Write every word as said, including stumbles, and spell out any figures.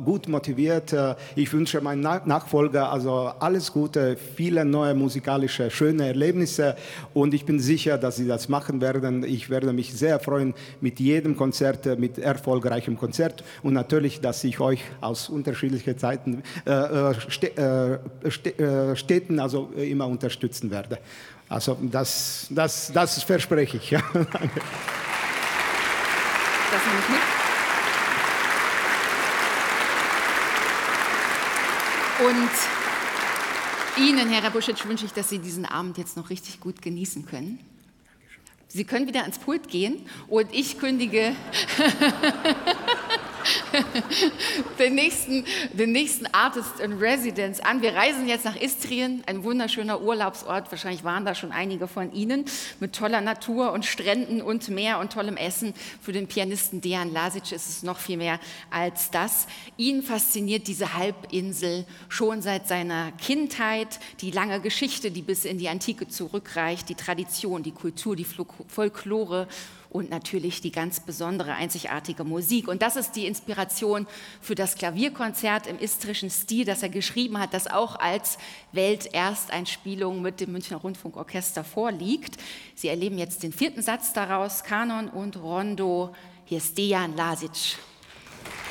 gut motiviert. Ich wünsche meinem Nachfolger also alles Gute, viele neue musikalische, schöne Erlebnisse und ich bin sicher, dass sie das machen werden. Ich werde mich sehr freuen mit jedem Konzert, mit erfolgreichem Konzert und natürlich, dass ich euch aus unterschiedlichen Zeiten, äh, Städten äh, also immer unterstützen werde. Also das, das, das verspreche ich. Ja. Das nehme ich mit. Und Ihnen, Herr Rabuschitsch, wünsche ich, dass Sie diesen Abend jetzt noch richtig gut genießen können. Sie können wieder ans Pult gehen und ich kündige den nächsten, den nächsten Artist in Residence an. Wir reisen jetzt nach Istrien, ein wunderschöner Urlaubsort. Wahrscheinlich waren da schon einige von Ihnen, mit toller Natur und Stränden und Meer und tollem Essen. Für den Pianisten Dejan Lazic ist es noch viel mehr als das. Ihn fasziniert diese Halbinsel schon seit seiner Kindheit. Die lange Geschichte, die bis in die Antike zurückreicht, die Tradition, die Kultur, die Folklore und natürlich die ganz besondere, einzigartige Musik. Und das ist die Inspiration für das Klavierkonzert im istrischen Stil, das er geschrieben hat, das auch als Weltersteinspielung mit dem Münchner Rundfunkorchester vorliegt. Sie erleben jetzt den vierten Satz daraus, Kanon und Rondo. Hier ist Dejan Lazic.